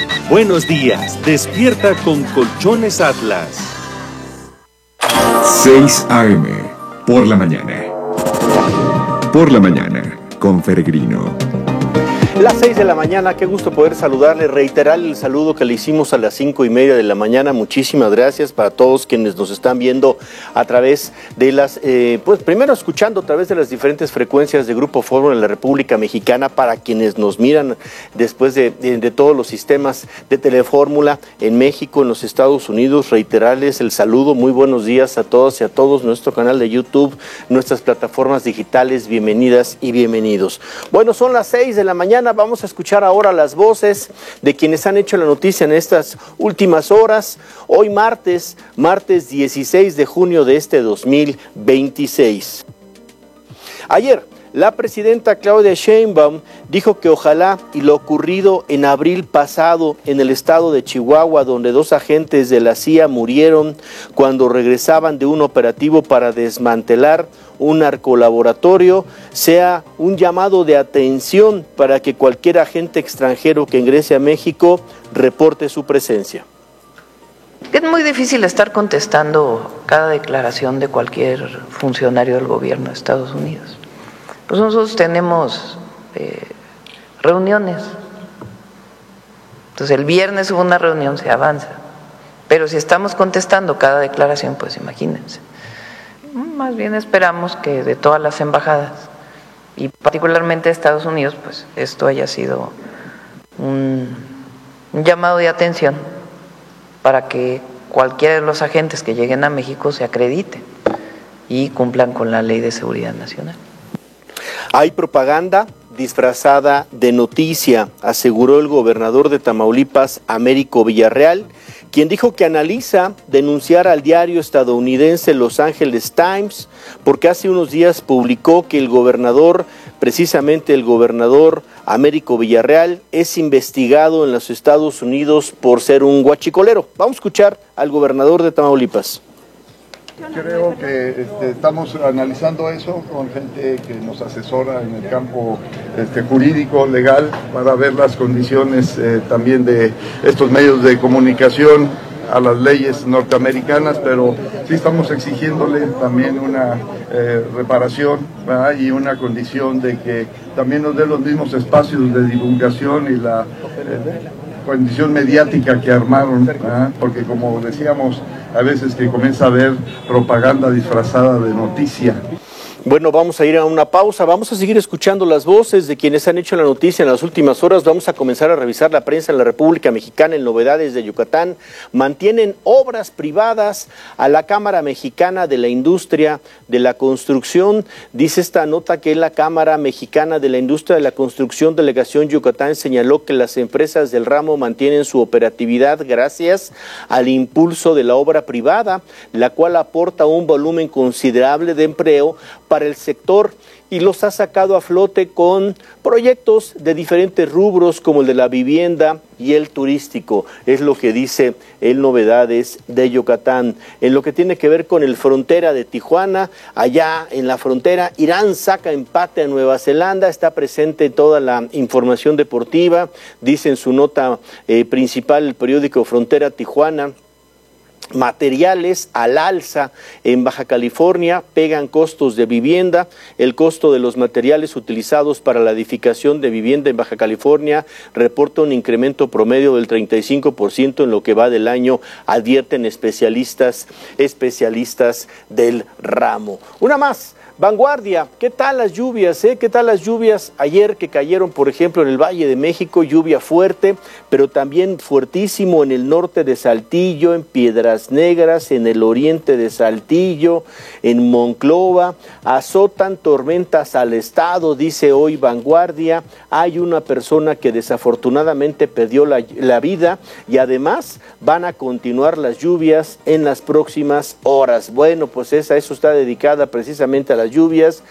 Buenos días, despierta con Colchones Atlas. 6 a.m. por la mañana. Por la mañana, con Peregrino. Las 6 de la mañana, qué gusto poder saludarle, reiterarle el saludo que le hicimos a las 5:30 de la mañana. Muchísimas gracias para todos quienes nos están viendo a través de las, pues primero escuchando a través de las diferentes frecuencias de Grupo Fórmula en la República Mexicana, para quienes nos miran después de todos los sistemas de Telefórmula en México, en los Estados Unidos. Reiterarles el saludo, muy buenos días a todas y a todos, nuestro canal de YouTube, nuestras plataformas digitales, bienvenidas y bienvenidos. Bueno, son las 6 de la mañana. Vamos a escuchar ahora las voces de quienes han hecho la noticia en estas últimas horas. Hoy martes 16 de junio de este 2026. Ayer, la presidenta Claudia Sheinbaum dijo que ojalá y lo ocurrido en abril pasado en el estado de Chihuahua, donde 2 agentes de la CIA murieron cuando regresaban de un operativo para desmantelar un narcolaboratorio, sea un llamado de atención para que cualquier agente extranjero que ingrese a México reporte su presencia. Es muy difícil estar contestando cada declaración de cualquier funcionario del gobierno de Estados Unidos. Pues nosotros tenemos reuniones. Entonces el viernes hubo una reunión, se avanza. Pero si estamos contestando cada declaración, pues imagínense. Más bien esperamos que de todas las embajadas, y particularmente de Estados Unidos, pues esto haya sido un llamado de atención para que cualquiera de los agentes que lleguen a México se acredite y cumplan con la Ley de Seguridad Nacional. Hay propaganda disfrazada de noticia, aseguró el gobernador de Tamaulipas, Américo Villarreal, quien dijo que analiza denunciar al diario estadounidense Los Angeles Times, porque hace unos días publicó que el gobernador, precisamente el gobernador Américo Villarreal, es investigado en los Estados Unidos por ser un guachicolero. Vamos a escuchar al gobernador de Tamaulipas. Creo que estamos analizando eso con gente que nos asesora en el campo jurídico, legal, para ver las condiciones también de estos medios de comunicación a las leyes norteamericanas, pero sí estamos exigiéndole también una reparación, ¿verdad? Y una condición de que también nos dé los mismos espacios de divulgación y la condición mediática que armaron, ¿verdad? Porque como decíamos, a veces que comienza a haber propaganda disfrazada de noticia. Bueno, vamos a ir a una pausa, vamos a seguir escuchando las voces de quienes han hecho la noticia en las últimas horas. Vamos a comenzar a revisar la prensa en la República Mexicana en novedades de Yucatán. Mantienen obras privadas a la Cámara Mexicana de la Industria de la Construcción. Dice esta nota que la Cámara Mexicana de la Industria de la Construcción, Delegación Yucatán, señaló que las empresas del ramo mantienen su operatividad gracias al impulso de la obra privada, la cual aporta un volumen considerable de empleo para el sector y los ha sacado a flote con proyectos de diferentes rubros como el de la vivienda y el turístico. Es lo que dice el Novedades de Yucatán. En lo que tiene que ver con el frontera de Tijuana, allá en la frontera, Irán saca empate a Nueva Zelanda, está presente toda la información deportiva, dice en su nota principal el periódico Frontera Tijuana. Materiales al alza en Baja California, pegan costos de vivienda. El costo de los materiales utilizados para la edificación de vivienda en Baja California reporta un incremento promedio del 35% en lo que va del año, advierten especialistas del ramo. Una más. Vanguardia, ¿qué tal las lluvias? ¿Qué tal las lluvias ayer que cayeron, por ejemplo, en el Valle de México? Lluvia fuerte, pero también fuertísimo en el norte de Saltillo, en Piedras Negras, en el oriente de Saltillo, en Monclova. Azotan tormentas al estado, dice hoy Vanguardia. Hay una persona que desafortunadamente perdió la vida y además van a continuar las lluvias en las próximas horas. Bueno, pues eso está dedicada precisamente a las lluvias.